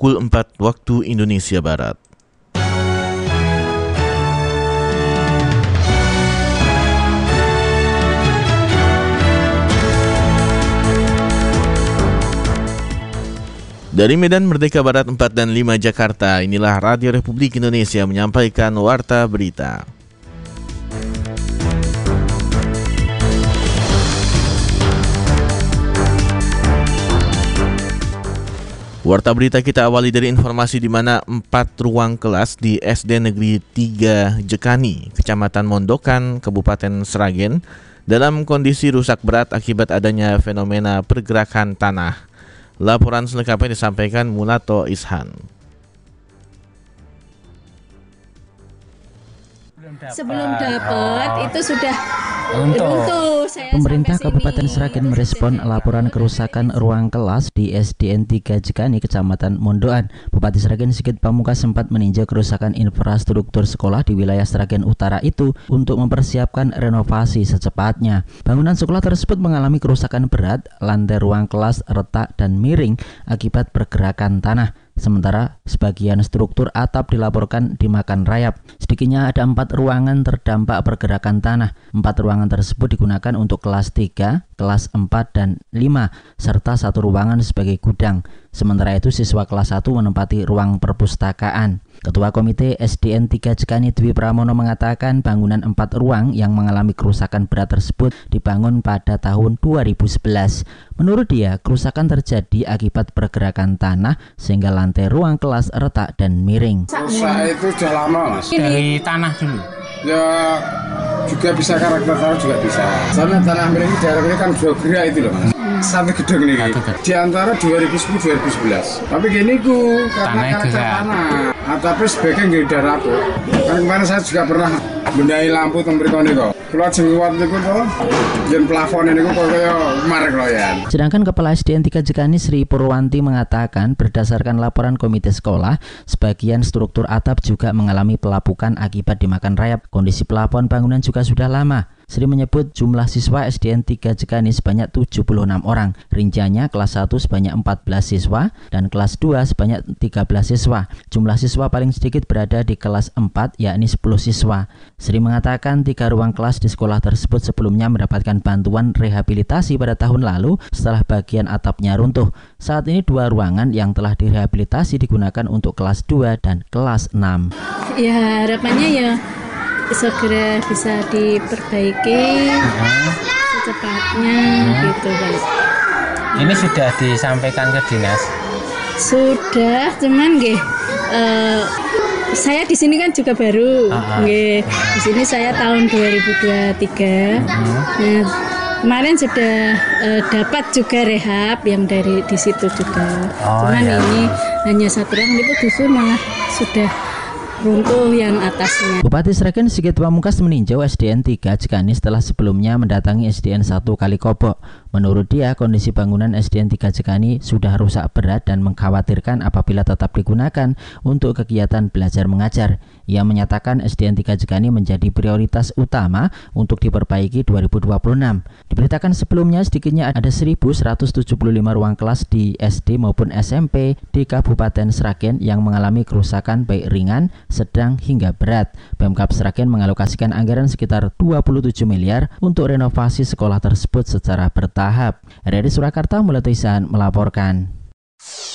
pukul 4 waktu Indonesia Barat. Dari Medan Merdeka Barat 4 dan 5 Jakarta, inilah Radio Republik Indonesia menyampaikan Warta Berita. Warta Berita kita awali dari informasi di mana 4 ruang kelas di SD Negeri 3 Jekani, Kecamatan Mondokan, Kabupaten Sragen, dalam kondisi rusak berat akibat adanya fenomena pergerakan tanah. Laporan selengkapnya disampaikan Mulato Ishan. Sebelum dapat itu sudah runtuh. Pemerintah Kabupaten Sragen merespon laporan kerusakan ruang kelas di SDN 3 Jekani, Kecamatan Mondoan. Bupati Sragen Sigit Pamungkas sempat meninjau kerusakan infrastruktur sekolah di wilayah Sragen Utara itu untuk mempersiapkan renovasi secepatnya. Bangunan sekolah tersebut mengalami kerusakan berat, lantai ruang kelas retak dan miring akibat pergerakan tanah. Sementara sebagian struktur atap dilaporkan dimakan rayap. Sedikitnya ada 4 ruangan terdampak pergerakan tanah. 4 ruangan tersebut digunakan untuk kelas 3, kelas 4, dan 5, serta 1 ruangan sebagai gudang. Sementara itu siswa kelas 1 menempati ruang perpustakaan. Ketua Komite SDN 3 Jekani Dwi Pramono mengatakan bangunan 4 ruang yang mengalami kerusakan berat tersebut dibangun pada tahun 2011. Menurut dia, kerusakan terjadi akibat pergerakan tanah sehingga lantai ruang kelas retak dan miring. Rusak itu sudah lama, Mas. Dari tanah dulu. Ya juga bisa karakter tanah juga bisa. Sama tanah miring daerah ini kan 2 gerak itu loh, Mas. Satu gedung nih di antara 2010-2011. Tapi gini karena karakter tanah. Atapnya sebagian di daerah aku. Kan kemarin saya juga pernah benahi lampu tembrikon ini kok. Keluar jenggot itu kok. Dan plafon ini kok kayak marek loyan. Sedangkan Kepala SDN 3 Jekani Sri Purwanti mengatakan berdasarkan laporan komite sekolah, sebagian struktur atap juga mengalami pelapukan akibat dimakan rayap. Kondisi plafon bangunan juga sudah lama. Sri menyebut jumlah siswa SDN 3 Jekani sebanyak 76 orang. Rinciannya kelas 1 sebanyak 14 siswa dan kelas 2 sebanyak 13 siswa. Jumlah siswa paling sedikit berada di kelas 4 yakni 10 siswa. Sri mengatakan 3 ruang kelas di sekolah tersebut sebelumnya mendapatkan bantuan rehabilitasi pada tahun lalu setelah bagian atapnya runtuh. Saat ini 2 ruangan yang telah direhabilitasi digunakan untuk kelas 2 dan kelas 6. Ya harapannya ya segera bisa diperbaiki secepatnya gitu Pak. Ini sudah disampaikan ke dinas? Sudah, cuman saya di sini kan juga baru. Di sini saya tahun 2023. Nah, kemarin sudah dapat juga rehab yang dari di situ juga. Cuman ini hanya 1 ruang itu justru malah sudah runtuh yang atasnya. Bupati Sragen Sigit Pamungkas meninjau SDN 3 Jekani setelah sebelumnya mendatangi SDN 1 Kalikobok. Menurut dia, kondisi bangunan SDN 3 Jekani sudah rusak berat dan mengkhawatirkan apabila tetap digunakan untuk kegiatan belajar mengajar. Ia menyatakan SDN 3 Jekani menjadi prioritas utama untuk diperbaiki 2026. Diberitakan sebelumnya sedikitnya ada 1.175 ruang kelas di SD maupun SMP di Kabupaten Sragen yang mengalami kerusakan baik ringan, sedang hingga berat. Pemkab Sragen mengalokasikan anggaran sekitar 27 miliar untuk renovasi sekolah tersebut secara bertahap. RRI Surakarta Mulato Ishan melaporkan.